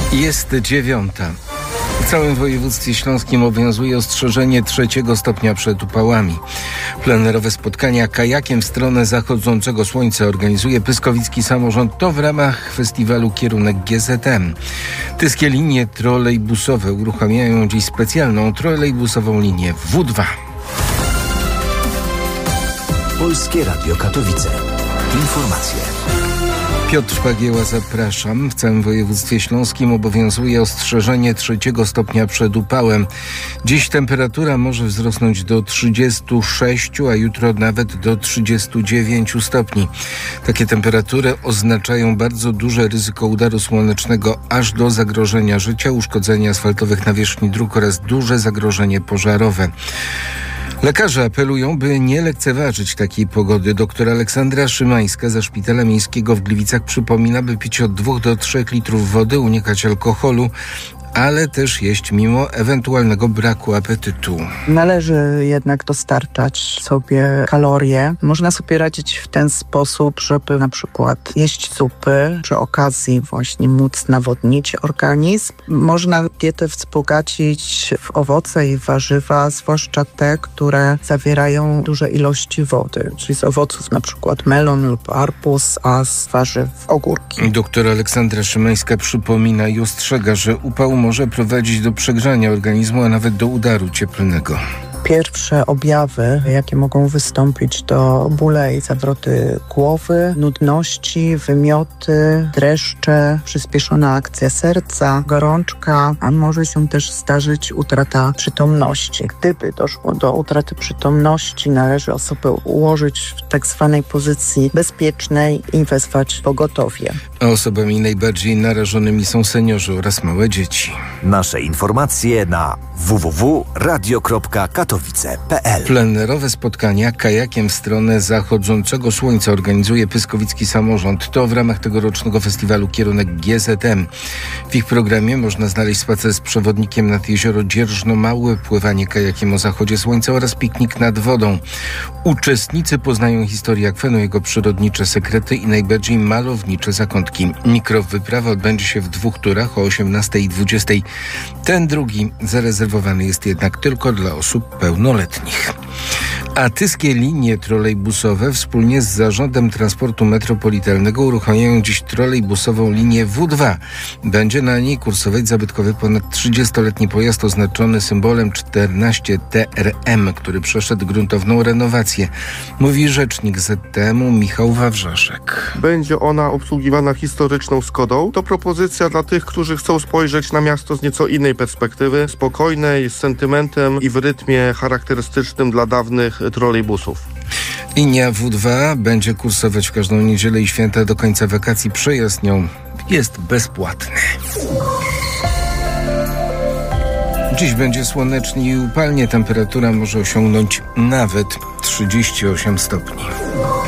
Jest 9. W całym województwie śląskim obowiązuje ostrzeżenie 3 stopnia przed upałami. Plenerowe spotkania kajakiem w stronę zachodzącego słońca organizuje pyskowicki samorząd. To w ramach festiwalu Kierunek GZM. Tyskie linie trolejbusowe uruchamiają dziś specjalną trolejbusową linię W2. Polskie Radio Katowice. Informacje. Piotr Szpagieła, zapraszam. W całym województwie śląskim obowiązuje ostrzeżenie 3 stopnia przed upałem. Dziś temperatura może wzrosnąć do 36, a jutro nawet do 39 stopni. Takie temperatury oznaczają bardzo duże ryzyko udaru słonecznego, aż do zagrożenia życia, uszkodzenia asfaltowych nawierzchni dróg oraz duże zagrożenie pożarowe. Lekarze apelują, by nie lekceważyć takiej pogody. Doktor Aleksandra Szymańska ze Szpitala Miejskiego w Gliwicach przypomina, by pić od 2 do 3 litrów wody, unikać alkoholu, ale też jeść mimo ewentualnego braku apetytu. Należy jednak dostarczać sobie kalorie. Można sobie radzić w ten sposób, żeby na przykład jeść zupy, przy okazji właśnie móc nawodnić organizm. Można dietę wzbogacić w owoce i warzywa, zwłaszcza te, które zawierają duże ilości wody, czyli z owoców na przykład melon lub arbuz, a z warzyw ogórki. Doktor Aleksandra Szymańska przypomina i ostrzega, że upał może prowadzić do przegrzania organizmu, a nawet do udaru cieplnego. Pierwsze objawy, jakie mogą wystąpić, to bóle i zawroty głowy, nudności, wymioty, dreszcze, przyspieszona akcja serca, gorączka, a może się też zdarzyć utrata przytomności. Gdyby doszło do utraty przytomności, należy osobę ułożyć w tak zwanej pozycji bezpiecznej i wezwać pogotowie. A osobami najbardziej narażonymi są seniorzy oraz małe dzieci. Nasze informacje na www.radio.katowice.pl. Plenerowe spotkania kajakiem w stronę zachodzącego słońca organizuje pyskowicki samorząd. To w ramach tegorocznego festiwalu Kierunek GZM. W ich programie można znaleźć spacer z przewodnikiem nad jezioro Dzierżno Małe, pływanie kajakiem o zachodzie słońca oraz piknik nad wodą. Uczestnicy poznają historię akwenu, jego przyrodnicze sekrety i najbardziej malownicze zakątki. Mikrowyprawa odbędzie się w 2 turach o 18 i 20. Ten drugi zarezerwowany jest jednak tylko dla osób pełnoletnich. A tyskie linie trolejbusowe wspólnie z Zarządem Transportu Metropolitalnego uruchamiają dziś trolejbusową linię W2. Będzie na niej kursować zabytkowy ponad 30-letni pojazd oznaczony symbolem 14 TRM, który przeszedł gruntowną renowację. Mówi rzecznik ZTM-u Michał Wawrzaszek. Będzie ona obsługiwana historyczną Skodą. To propozycja dla tych, którzy chcą spojrzeć na miasto z nieco innej perspektywy, spokojnej, z sentymentem i w rytmie charakterystycznym dla dawnych trolejbusów. Linia W2 będzie kursować w każdą niedzielę i święta do końca wakacji. Przejazd nią jest bezpłatny. Dziś będzie słonecznie i upalnie. Temperatura może osiągnąć nawet 38 stopni.